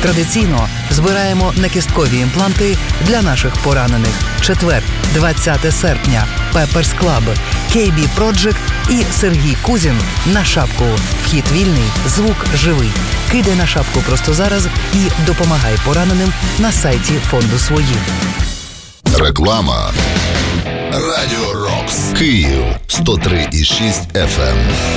Традиційно збираємо накісткові імпланти для наших поранених. Четвер, 20 серпня. Peppers Club, KB Project і Сергій Кузін на шапку. Вхід вільний, звук живий. Кидай на шапку просто зараз і допомагай пораненим на сайті фонду «Свої». Реклама. Радіо Рокс. Київ 103,6 FM.